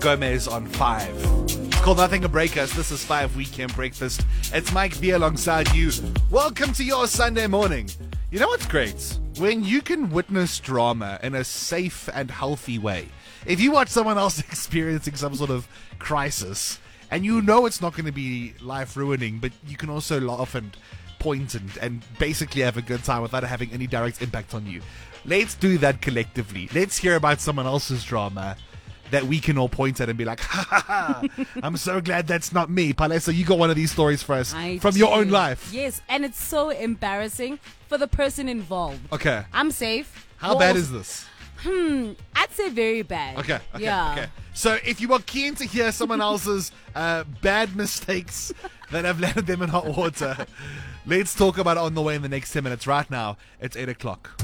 Gomez on 5. It's called Nothing Can Break Us. This is 5 Weekend Breakfast. It's Mike B alongside you. Welcome to your Sunday morning. You know what's great? When you can witness drama in a safe and healthy way. If you watch someone else experiencing some sort of crisis, and you know it's not going to be life-ruining, but you can also laugh and point and basically have a good time without having any direct impact on you. Let's do that collectively. Let's hear about someone else's drama that we can all point at and be like, ha ha ha, I'm so glad that's not me. Palesa, you got one of these stories for us from your own life. Yes, and it's so embarrassing for the person involved. Okay. I'm safe. How bad is this? I'd say very bad. Okay. Yeah. Okay. So if you are keen to hear someone else's bad mistakes that have landed them in hot water, let's talk about it on the way in the next 10 minutes. Right now, it's 8 o'clock.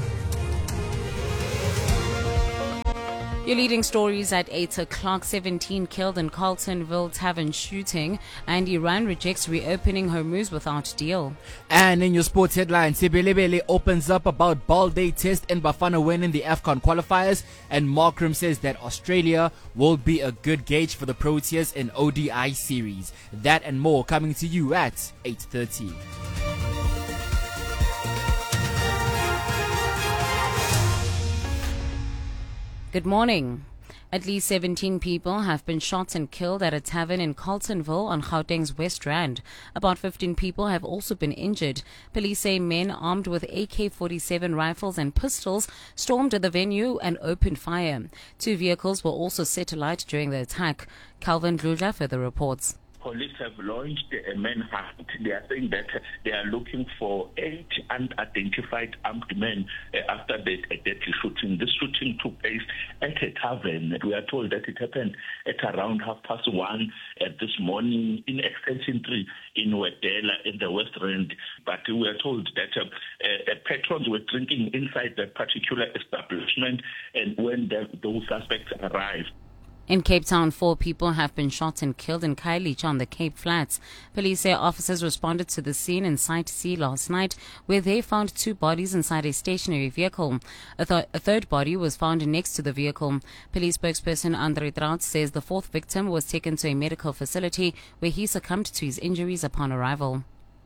Your leading stories at 8 o'clock. 17 killed in Carltonville Tavern shooting, and Iran rejects reopening Hormuz without deal. And in your sports headlines, Sibelebele opens up about Balde test and Bafana winning the AFCON qualifiers, and Markram says that Australia will be a good gauge for the Proteas in ODI series. That and more coming to you at 8:30. Good morning. At least 17 people have been shot and killed at a tavern in Carltonville on Gauteng's West Rand. About 15 people have also been injured. Police say men armed with AK-47 rifles and pistols stormed the venue and opened fire. 2 vehicles were also set alight during the attack. Calvin Dludla further reports. Police have launched a manhunt. They are saying that they are looking for 8 unidentified armed men after a deadly shooting. This shooting took place at a tavern. We are told that it happened at around 1:30 this morning in Extension 3 in Wedela in the West Rand. But we are told that patrons were drinking inside that particular establishment, and when those suspects arrived. In Cape Town, 4 people have been shot and killed in Khayelitsha on the Cape Flats. Police say officers responded to the scene in Site C last night, where they found 2 bodies inside a stationary vehicle. A third body was found next to the vehicle. Police spokesperson Andre Traut says the 4th victim was taken to a medical facility where he succumbed to his injuries upon arrival.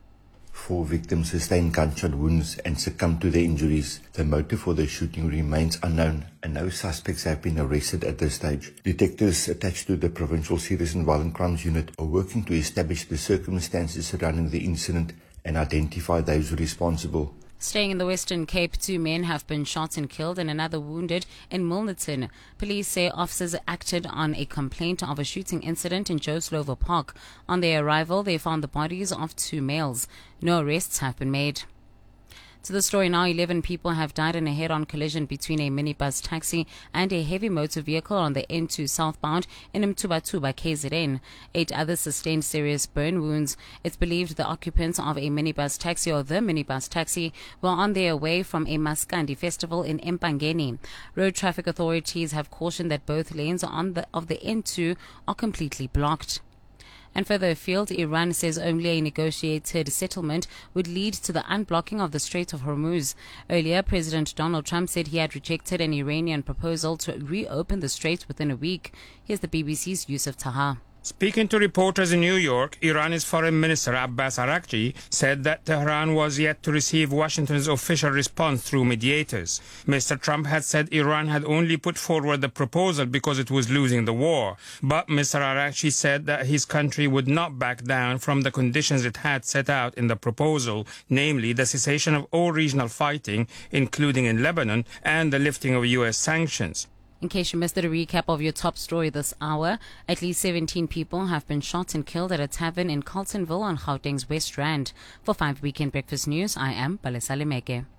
4 victims sustained gunshot wounds and succumbed to their injuries. The motive for the shooting remains unknown, and no suspects have been arrested at this stage. Detectives attached to the Provincial Serious and Violent Crimes Unit are working to establish the circumstances surrounding the incident and identify those responsible. Staying in the Western Cape, 2 men have been shot and killed and another wounded in Milnerton. Police say officers acted on a complaint of a shooting incident in Joe Slovo Park. On their arrival, they found the bodies of 2 males. No arrests have been made. To the story now, 11 people have died in a head-on collision between a minibus taxi and a heavy motor vehicle on the N2 southbound in Mtubatuba, KZN. 8 others sustained serious burn wounds. It's believed the occupants of a minibus taxi or the minibus taxi were on their way from a Maskandi festival in Empangeni. Road traffic authorities have cautioned that both lanes of the N2 are completely blocked. And further afield, Iran says only a negotiated settlement would lead to the unblocking of the Strait of Hormuz. Earlier, President Donald Trump said he had rejected an Iranian proposal to reopen the strait within a week. Here's the BBC's Yusuf Taha. Speaking to reporters in New York, Iran's Foreign Minister Abbas Araghchi said that Tehran was yet to receive Washington's official response through mediators. Mr. Trump had said Iran had only put forward the proposal because it was losing the war. But Mr. Araghchi said that his country would not back down from the conditions it had set out in the proposal, namely the cessation of all regional fighting, including in Lebanon, and the lifting of U.S. sanctions. In case you missed it, a recap of your top story this hour. At least 17 people have been shot and killed at a tavern in Carltonville on Gauteng's West Rand. For 5 Weekend Breakfast News, I am Palesa Lemeke.